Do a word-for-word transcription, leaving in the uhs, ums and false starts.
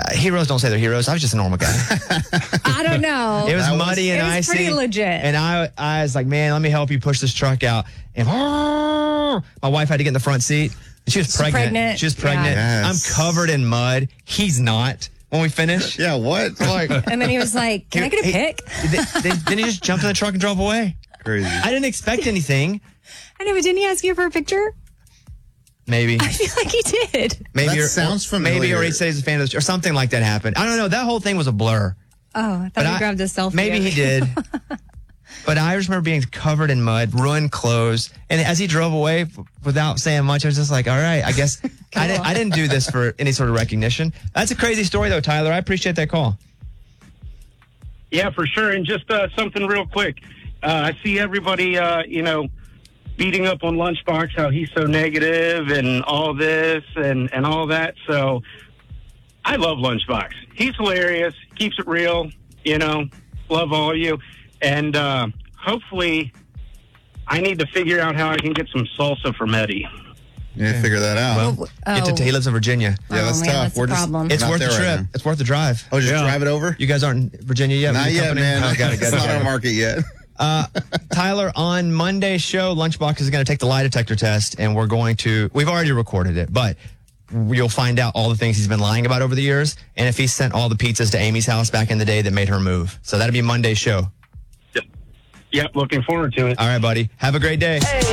Uh, heroes don't say they're heroes. I was just a normal guy. I don't know. It was That was- muddy and it was icy. pretty legit. And I, I was like, man, let me help you push this truck out. And my wife had to get in the front seat. She was She's pregnant. pregnant. She was pregnant. Yeah. I'm Yes. covered in mud. He's not. When we finish, Yeah, what? like, And then he was like, can I get a He- pic? th- th- then he just jumped in the truck and drove away. Crazy. I didn't expect anything. I know, but didn't he ask you for a picture? Maybe. I feel like he did. Maybe That or- sounds or Maybe, familiar. or he says he's a fan of the, or something like that happened. I don't know. That whole thing was a blur. Oh, I thought But he I- grabbed a selfie. Maybe he did. But I just remember being covered in mud, ruined clothes. And as he drove away f- without saying much, I was just like, all right, I guess I, didn't, I didn't do this for any sort of recognition. That's a crazy story, though, Tyler. I appreciate that call. Yeah, for sure. And just uh, something real quick. Uh, I see everybody, uh, you know, beating up on Lunchbox, how he's so negative and all this and, and all that. So I love Lunchbox. He's hilarious, keeps it real, you know, love all of you. And uh, hopefully I need to figure out how I can get some salsa from Eddie. Yeah, figure that out. Well, Oh. get to, he lives in Virginia. yeah, that's oh, man, tough. that's a We're just problem. It's not worth the there right trip. now. It's worth the drive. Oh, just drive it over? You guys aren't in Virginia yet? Not Your yet, company? man. Oh, got it, got it, it's not got on it. market yet. Uh, Tyler, on Monday's show, Lunchbox is going to take the lie detector test, and we're going to, we've already recorded it, but you'll find out all the things he's been lying about over the years, and if he sent all the pizzas to Amy's house back in the day that made her move. So that'll be Monday's show. Yep, looking forward to it. All right, buddy. Have a great day.